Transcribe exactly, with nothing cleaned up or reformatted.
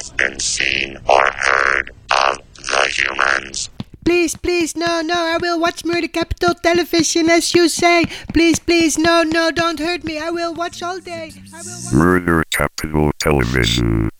has been seen or heard of the humans. Please, please, no, no, I will watch Murder Capital Television as you say. Please, please, no, no, don't hurt me. I will watch all day. I will watch- Murder Capital Television.